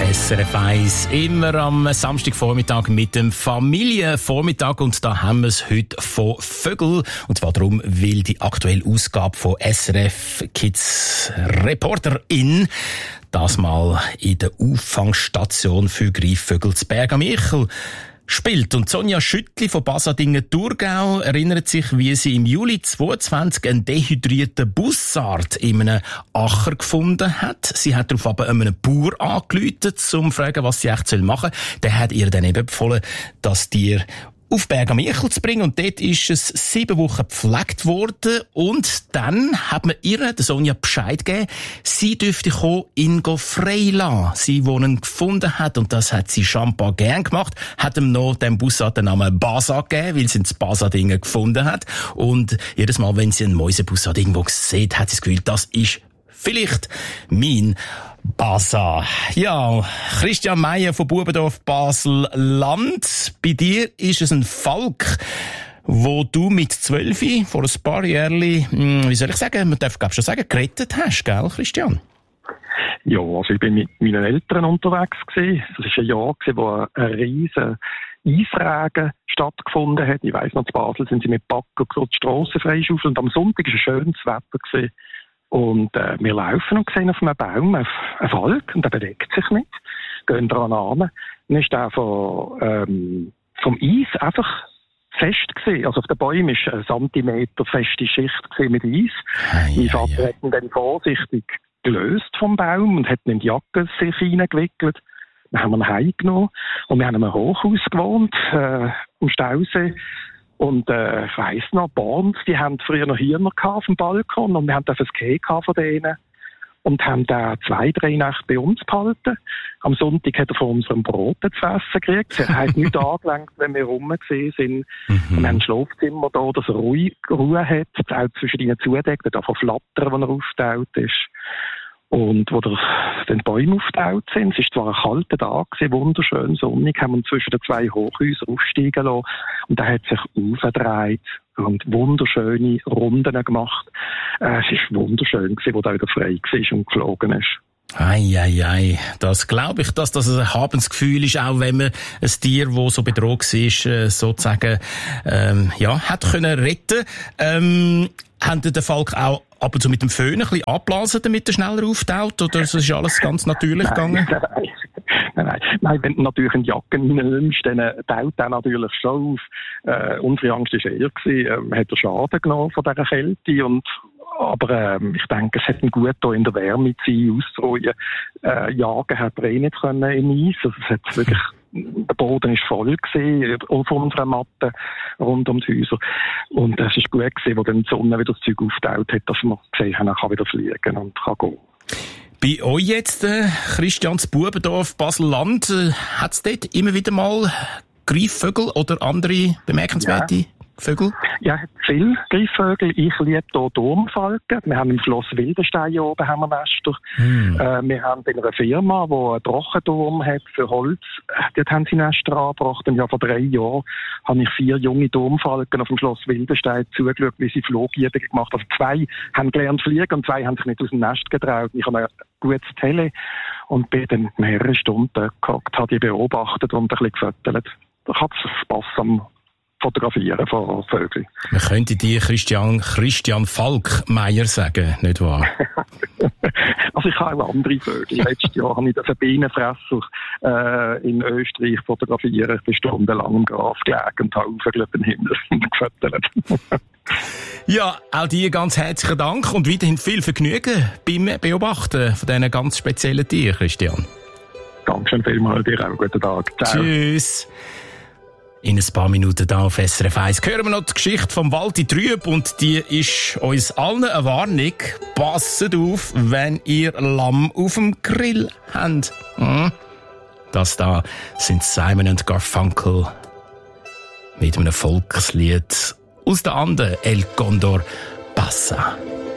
SRF 1, immer am Samstagvormittag mit dem Familienvormittag, und da haben wir es heute von Vögel. Und zwar darum, weil die aktuelle Ausgabe von SRF Kids Reporterin das mal in der Auffangstation für Greifvögel zu Berg am Echel spielt. Und Sonja Schüttli von Basadingen-Thurgau erinnert sich, wie sie im Juli 2022 einen dehydrierten Bussard in einem Acher gefunden hat. Sie hat darauf aber einem Bauer angerufen, um zu fragen, was sie echt machen soll. Der hat ihr dann eben empfohlen, das Tier auf Berg am Echel zu bringen, und dort ist es 7 Wochen gepflegt worden, und dann hat man ihr, der Sonja, Bescheid gegeben, sie dürfte ihn freilassen. Sie, die ihn gefunden hat, und das hat sie scheinbar gern gemacht, hat ihm noch dem Bussard den Namen Basa gegeben, weil sie ihn in Basadingen gefunden hat, und jedes Mal, wenn sie einen Mäusebussard irgendwo sieht, hat sie das Gefühl, das ist vielleicht mein Basa. Ja, Christian Meyer von Bubendorf Basel-Land. Bei dir ist es ein Falk, wo du mit 12 vor ein paar Jahren, wie soll ich sagen, man darf schon sagen, gerettet hast, gell, Christian? Ja, also ich bin mit meinen Eltern unterwegs gewesen. Das war ein Jahr, wo ein riesen Eisregen stattgefunden hat. Ich weiss noch, in Basel sind sie mit Backen die Strassen freischaufeln, und am Sonntag war ein schönes Wetter gewesen. Und wir laufen und sehen auf einem Baum einen Falk, und der bewegt sich nicht. Gehen dran an. Dann ist der vom Eis einfach fest gewesen. Also auf den Bäumen war eine Zentimeter feste Schicht mit Eis. Mein Vater hat ihn dann vorsichtig gelöst vom Baum und hat ihn in die Jacke sich hineingewickelt. Dann haben wir ihn heimgenommen, und wir haben in einem Hochhaus gewohnt, am Stausee. Und ich weiss noch, Borns, die haben früher noch Hühner auf dem Balkon, und wir haben ein Käse von denen und haben den 2-3 Nächte bei uns behalten. Am Sonntag hat er von unserem Brot zu essen gekriegt. Er hat nichts angelenkt, wenn wir rum sind. Wir haben ein Schlafzimmer da, dass er Ruhe hat, auch zwischen ihnen zudeckt, davon flattern, wenn er aufgetaucht ist. Und wo die Bäume aufgetaucht sind, es war zwar ein kalter Tag, wunderschön sonnig, haben wir zwischen den 2 Hochhäusern aufsteigen lassen, und er hat sich aufgedreht und wunderschöne Runden gemacht. Es war wunderschön, wo er wieder frei war und geflogen ist. Ei, das glaube ich, dass das ein erhabenes Gefühl ist, auch wenn man ein Tier, das so bedroht war, sozusagen, hat können retten. Haben den Falk auch ab und zu mit dem Föhn ein bisschen abblasen, damit er schneller auftaucht, oder ist alles ganz natürlich gegangen? Nein, wenn du natürlich eine Jacke reinnimmst, dann taut er natürlich schon auf. Unsere Angst war eher, hat er Schaden genommen von dieser Kälte, aber ich denke, es hat ihm gut hier in der Wärme zu sein, auszuruhen. Jagen hat er nicht können im Eis, also es hat wirklich, der Boden war voll gewesen, auf unserer Matte rund um die Häuser. Und es war gut gewesen, wo dann die Sonne wieder das Zeug aufgetaucht hat, dass wir gesehen haben, er kann wieder fliegen und kann gehen. Bei euch jetzt, Christians Bubendorf Basel-Land, hat es dort immer wieder mal Greifvögel oder andere bemerkenswerte Vögel? Ja, viele Greifvögel. Ich liebe hier Turmfalken. Wir haben im Schloss Wildenstein hier oben haben wir Nester. Wir haben in einer Firma, die einen Trockenturm hat für Holz. Dort haben sie Nester angebracht. Und ja, vor 3 Jahren habe ich 4 junge Turmfalken auf dem Schloss Wildenstein zugeschaut, wie sie Flugübungen gemacht haben. Also 2 haben gelernt zu fliegen und 2 haben sich nicht aus dem Nest getraut. Ich habe ein gutes Tele und bin dann mehrere Stunden gehockt, habe die beobachtet und ein bisschen gefüttert. Da hat es Spass am Fotografieren von Vögeln. Man könnte dir Christian Falkmeier sagen, nicht wahr? Also ich habe auch andere Vögel. Letztes Jahr habe ich den Bienenfresser in Österreich fotografiert. Ich bin stundenlang im Graf gelegen und habe Vögel den Himmel gefüttert. Ja, auch dir ganz herzlichen Dank und weiterhin viel Vergnügen beim Beobachten von diesen ganz speziellen Tieren, Christian. Dankeschön vielmals, dir auch. Guten Tag. Ciao. Tschüss. In ein paar Minuten hier auf SRF 1 hören wir noch die Geschichte vom Walti Trüb, und die ist uns allen eine Warnung. Passet auf, wenn ihr Lamm auf dem Grill habt. Das da sind Simon und Garfunkel mit einem Volkslied aus der Anden, El Condor Pasa.